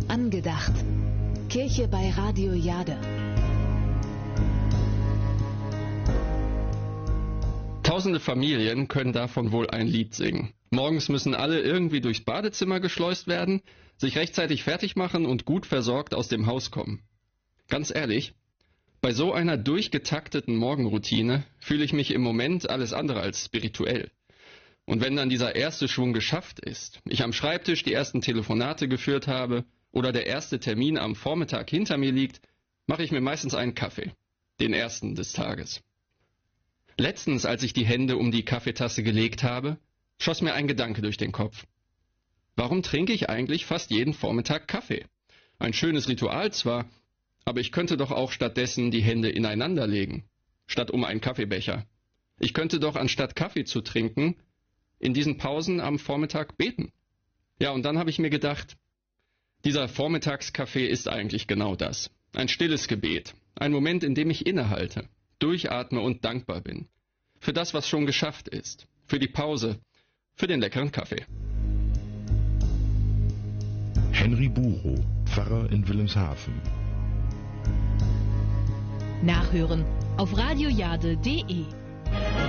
Angedacht. Kirche bei Radio Jade. Tausende Familien können davon wohl ein Lied singen. Morgens müssen alle irgendwie durchs Badezimmer geschleust werden, sich rechtzeitig fertig machen und gut versorgt aus dem Haus kommen. Ganz ehrlich, bei so einer durchgetakteten Morgenroutine fühle ich mich im Moment alles andere als spirituell. Und wenn dann dieser erste Schwung geschafft ist, ich am Schreibtisch die ersten Telefonate geführt habe oder der erste Termin am Vormittag hinter mir liegt, mache ich mir meistens einen Kaffee, den ersten des Tages. Letztens, als ich die Hände um die Kaffeetasse gelegt habe, schoss mir ein Gedanke durch den Kopf. Warum trinke ich eigentlich fast jeden Vormittag Kaffee? Ein schönes Ritual zwar, aber ich könnte doch auch stattdessen die Hände ineinander legen, statt um einen Kaffeebecher. Ich könnte doch, anstatt Kaffee zu trinken, in diesen Pausen am Vormittag beten. Ja, und dann habe ich mir gedacht, dieser Vormittagskaffee ist eigentlich genau das. Ein stilles Gebet, ein Moment, in dem ich innehalte, durchatme und dankbar bin. Für das, was schon geschafft ist, für die Pause, für den leckeren Kaffee. Henry Buchow, Pfarrer in Wilhelmshaven. Nachhören auf radiojade.de